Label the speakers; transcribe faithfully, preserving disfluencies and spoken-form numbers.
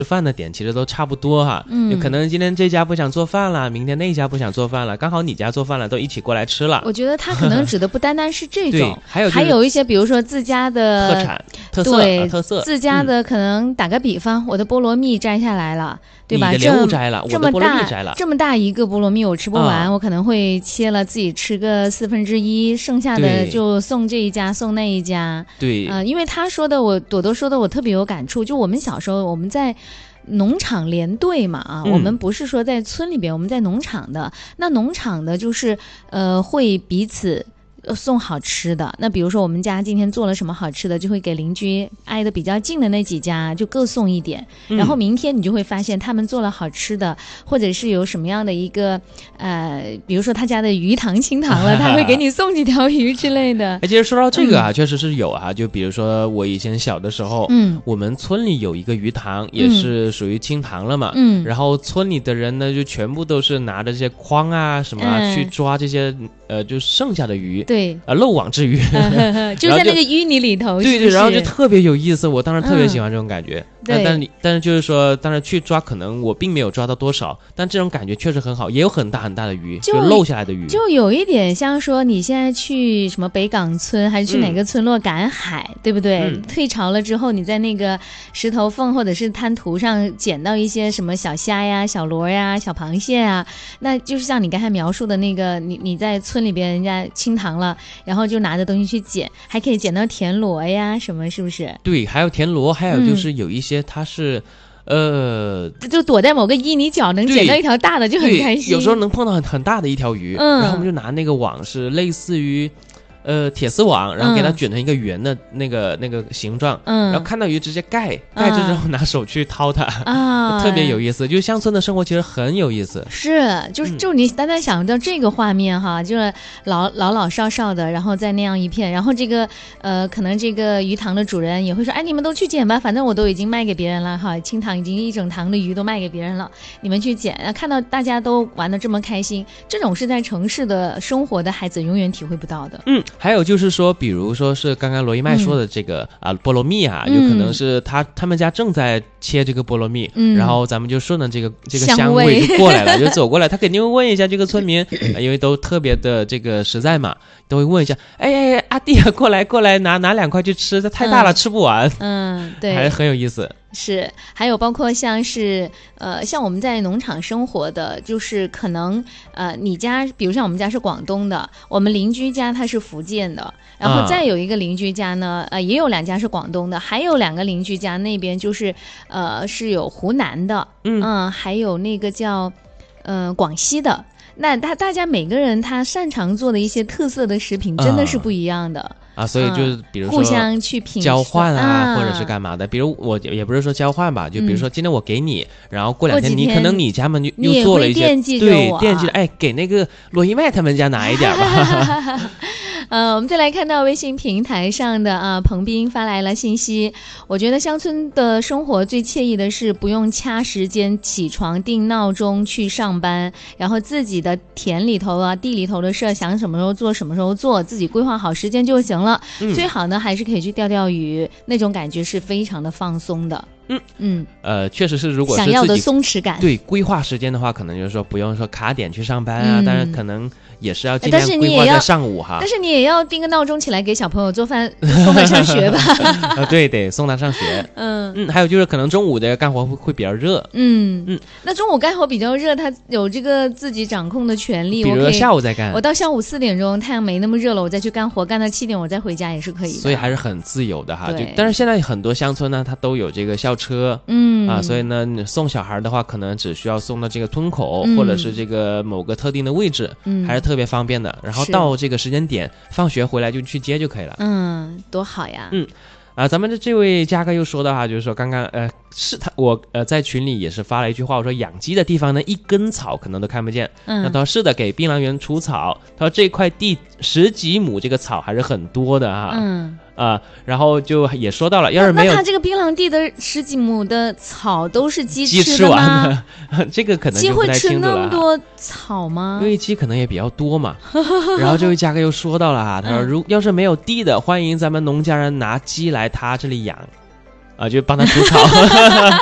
Speaker 1: 吃饭的点其实都差不多哈，嗯，有可能今天这家不想做饭了，明天那家不想做饭了，刚好你家做饭了，都一起过来吃了。
Speaker 2: 我觉得他可能指的不单单是这种，
Speaker 1: 还有、就是、
Speaker 2: 还有一些，比如说自家的
Speaker 1: 特产、特色、
Speaker 2: 对、
Speaker 1: 啊、特色，
Speaker 2: 自家的可能打个比方，嗯、我的菠萝蜜摘下来了，对吧？
Speaker 1: 你的莲雾摘了，
Speaker 2: 这么大，
Speaker 1: 我的菠萝蜜摘了，
Speaker 2: 这么大一个菠萝蜜我吃不完，
Speaker 1: 啊、
Speaker 2: 我可能会切了自己吃个四分之一，剩下的就送这一家送那一家。
Speaker 1: 对，
Speaker 2: 呃，因为他说的我朵朵说的我特别有感触，就我们小时候我们在农场连队嘛啊、嗯，我们不是说在村里边，我们在农场的。那农场的就是呃会彼此送好吃的，那比如说我们家今天做了什么好吃的，就会给邻居挨得比较近的那几家就各送一点、嗯、然后明天你就会发现他们做了好吃的，或者是有什么样的一个呃，比如说他家的鱼塘清塘了，他会给你送几条鱼之类的。
Speaker 1: 哎，其实说到这个啊、嗯、确实是有啊，就比如说我以前小的时候，
Speaker 2: 嗯，
Speaker 1: 我们村里有一个鱼塘，也是属于清塘了嘛，
Speaker 2: 嗯，
Speaker 1: 然后村里的人呢就全部都是拿着这些筐啊什么、啊嗯、去抓这些呃就剩下的鱼，
Speaker 2: 对
Speaker 1: 啊，漏网之鱼，
Speaker 2: 就在那个淤泥里头，
Speaker 1: 对对，
Speaker 2: 是是
Speaker 1: 然后就特别有意思，我当时特别喜欢这种感觉。
Speaker 2: 嗯、但
Speaker 1: 但但是就是说，当时去抓，可能我并没有抓到多少，但这种感觉确实很好，也有很大很大的鱼，就, 就漏下来的鱼，
Speaker 2: 就有一点像说你现在去什么北港村，还是去哪个村落赶海，嗯、对不对、嗯？退潮了之后，你在那个石头缝或者是滩涂上捡到一些什么小虾呀、小螺呀、小螃蟹啊，那就是像你刚才描述的那个，你你在村里边人家清塘了。然后就拿着东西去捡，还可以捡到田螺呀什么，是不是？
Speaker 1: 对，还有田螺，还有就是有一些它是、嗯、呃
Speaker 2: 就躲在某个淤泥角能捡到一条大的就很开心，
Speaker 1: 有时候能碰到很很大的一条鱼、嗯、然后我们就拿那个网是类似于呃，铁丝网，然后给它卷成一个圆的那个、嗯、那个形状，嗯，然后看到鱼直接盖盖着之后拿手去掏它，啊，特别有意思。就乡村的生活其实很有意思，
Speaker 2: 是，就是就你单单想到这个画面哈，就是老老老少少的，然后在那样一片，然后这个呃，可能这个鱼塘的主人也会说，哎，你们都去捡吧，反正我都已经卖给别人了哈，清塘已经一整塘的鱼都卖给别人了，你们去捡。看到大家都玩得这么开心，这种是在城市的生活的孩子永远体会不到的。
Speaker 1: 嗯。还有就是说，比如说是刚刚罗一麦说的这个、嗯、啊菠萝蜜啊，有可能是他他们家正在切这个菠萝蜜，嗯，然后咱们就顺着这个这个香味就过来了，就走过来，他肯定会问一下这个村民，因为都特别的这个实在嘛，都会问一下，哎哎哎，阿弟啊，过来过来拿拿两块去吃，这太大了、嗯、吃不完，
Speaker 2: 嗯，对，
Speaker 1: 还很有意思。
Speaker 2: 是，还有包括像是呃，像我们在农场生活的，就是可能呃，你家，比如像我们家是广东的，我们邻居家他是福建的，然后再有一个邻居家呢，呃，也有两家是广东的，还有两个邻居家那边就是呃是有湖南的，嗯，呃、还有那个叫呃广西的。那他大家每个人他擅长做的一些特色的食品真的是不一样的。啊
Speaker 1: 啊，所以就是比如说
Speaker 2: 互相去品
Speaker 1: 交换啊，啊或者是干嘛的，比如我也不是说交换吧，就比如说今天我给你，嗯、然后过两天你可能你家们又做了一些，
Speaker 2: 惦记
Speaker 1: 对，惦记着，哎，给那个罗一麦他们家拿一点吧。
Speaker 2: 呃，我们再来看到微信平台上的啊，彭斌发来了信息。我觉得乡村的生活最惬意的是不用掐时间起床定闹钟去上班，然后自己的田里头啊、地里头的事想什么时候做什么时候做，自己规划好时间就行了。嗯、最好呢还是可以去钓钓鱼，那种感觉是非常的放松的。
Speaker 1: 嗯
Speaker 2: 嗯，
Speaker 1: 呃，确实是，如果是
Speaker 2: 想要的松弛感，
Speaker 1: 对规划时间的话，可能就是说不用说卡点去上班啊，嗯、但是可能也是要尽量规划在上午哈。
Speaker 2: 但是你也要定个闹钟起来给小朋友做饭，送他上学吧。
Speaker 1: 啊，对，得送他上学。嗯嗯，还有就是可能中午的干活会会比较热。
Speaker 2: 嗯嗯，那中午干活比较热，他有这个自己掌控的权利。
Speaker 1: 比如说下午再干，
Speaker 2: 我到下午四点钟太阳没那么热了，我再去干活，干到七点我再回家也是可以的。
Speaker 1: 所以还是很自由的哈。就但是现在很多乡村呢，它都有这个校车。
Speaker 2: 嗯
Speaker 1: 啊，所以呢，你送小孩的话，可能只需要送到这个村口，嗯、或者是这个某个特定的位置，嗯，还是特别方便的。然后到这个时间点，放学回来就去接就可以了。
Speaker 2: 嗯，多好呀。
Speaker 1: 嗯。啊，咱们的这位嘉哥又说到哈，就是说刚刚呃是他我呃在群里也是发了一句话，我说养鸡的地方呢一根草可能都看不见。嗯，那他说是的，给槟榔园除草，他说这块地十几亩这个草还是很多的哈。
Speaker 2: 嗯。
Speaker 1: 啊、呃，然后就也说到了，要是没有
Speaker 2: 那他这个槟榔地的十几亩的草都是鸡
Speaker 1: 吃的吗？鸡吃完的，这个可能就不太清楚了。鸡会吃那
Speaker 2: 么多草吗？
Speaker 1: 因为鸡可能也比较多嘛。然后这位嘉哥又说到了哈，他说如要是没有地的，欢迎咱们农家人拿鸡来他这里养，啊，就帮他除草。